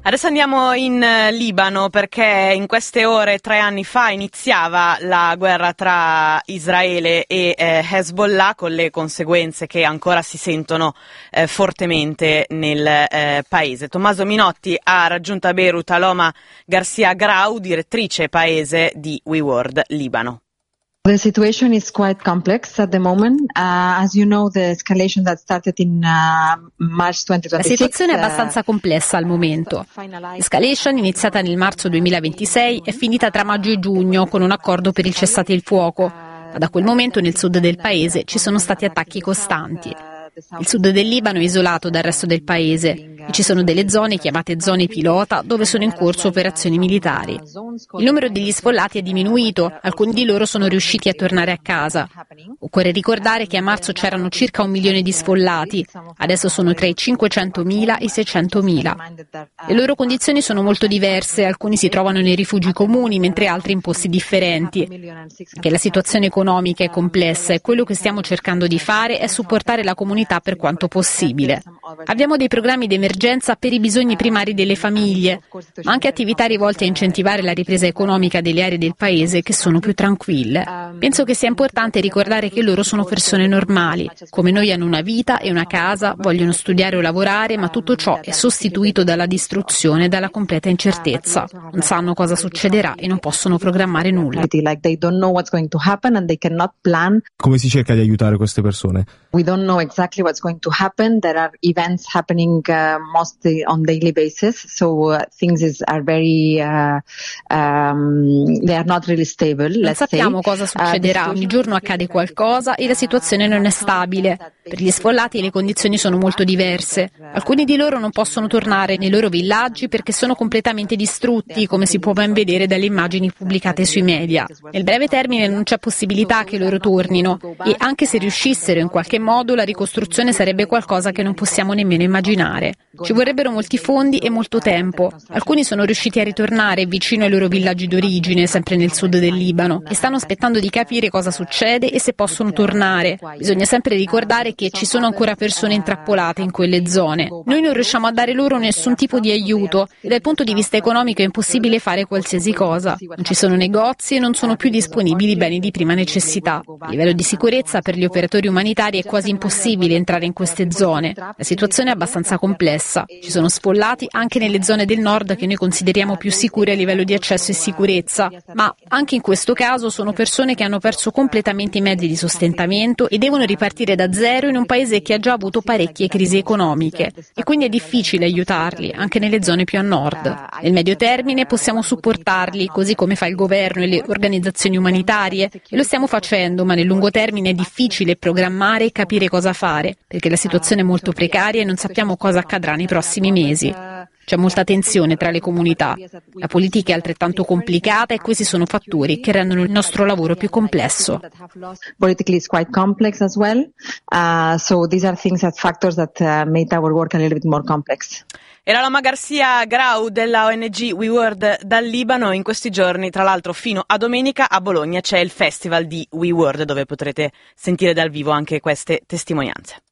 Adesso andiamo in Libano perché in queste ore, 3 anni fa, iniziava la guerra tra Israele e Hezbollah, con le conseguenze che ancora si sentono fortemente nel paese. Tommaso Minotti ha raggiunto a Beirut Aloma Garcia Grau, direttrice paese di We World Libano. The situation is quite complex at the moment. As you know, the escalation that started in March 2026. La situazione è abbastanza complessa al momento. L'escalation, iniziata nel marzo 2026, è finita tra maggio e giugno con un accordo per il cessate il fuoco, ma da quel momento nel sud del paese ci sono stati attacchi costanti. Il sud del Libano è isolato dal resto del paese e ci sono delle zone chiamate zone pilota dove sono in corso operazioni militari. Il numero degli sfollati è diminuito, alcuni di loro sono riusciti a tornare a casa. Occorre ricordare che a marzo c'erano circa 1 milione di sfollati, adesso sono tra i 500.000 e i 600.000. Le loro condizioni sono molto diverse, alcuni si trovano nei rifugi comuni mentre altri in posti differenti. Che la situazione economica è complessa e quello che stiamo cercando di fare è supportare la comunità per quanto possibile. Abbiamo dei programmi di emergenza per i bisogni primari delle famiglie, ma anche attività rivolte a incentivare la ripresa economica delle aree del paese che sono più tranquille. Penso che sia importante ricordare che loro sono persone normali, come noi hanno una vita e una casa, vogliono studiare o lavorare, ma tutto ciò è sostituito dalla distruzione e dalla completa incertezza. Non sanno cosa succederà e non possono programmare nulla. Come si cerca di aiutare queste persone? We don't know exactly what's going to happen. There are events happening mostly on daily basis, so things are very they are not really stable. Non sappiamo cosa succederà, ogni giorno accade qualcosa e la situazione non è stabile. Per gli sfollati le condizioni sono molto diverse. Alcuni di loro non possono tornare nei loro villaggi perché sono completamente distrutti, come si può ben vedere dalle immagini pubblicate sui media. Nel breve termine non c'è possibilità che loro tornino e anche se riuscissero in qualche modo la ricostruzione sarebbe qualcosa che non possiamo nemmeno immaginare. Ci vorrebbero molti fondi e molto tempo. Alcuni sono riusciti a ritornare vicino ai loro villaggi d'origine, sempre nel sud del Libano, e stanno aspettando di capire cosa succede e se possono tornare. Bisogna sempre ricordare che ci sono ancora persone intrappolate in quelle zone. Noi non riusciamo a dare loro nessun tipo di aiuto e dal punto di vista economico è impossibile fare qualsiasi cosa. Non ci sono negozi e non sono più disponibili beni di prima necessità. A livello di sicurezza per gli operatori umanitari è quasi impossibile entrare in queste zone. La situazione è abbastanza complessa. Ci sono sfollati anche nelle zone del nord che noi consideriamo più sicure a livello di accesso e sicurezza, ma anche in questo caso sono persone che hanno perso completamente i mezzi di sostentamento e devono ripartire da zero in un paese che ha già avuto parecchie crisi economiche e quindi è difficile aiutarli anche nelle zone più a nord. Nel medio termine possiamo supportarli così come fa il governo e le organizzazioni umanitarie e lo stiamo facendo, ma nel lungo termine è difficile programmare e capire cosa fare perché la situazione è molto precaria e non sappiamo cosa accadrà nei prossimi mesi. C'è molta tensione tra le comunità. La politica è altrettanto complicata e questi sono fattori che rendono il nostro lavoro più complesso. Politically is quite complex as well. So these are factors that made our work a little bit more complex. Era Aloma Garcia Grau della ONG We World dal Libano. In questi giorni, tra l'altro, fino a domenica a Bologna c'è il festival di We World dove potrete sentire dal vivo anche queste testimonianze.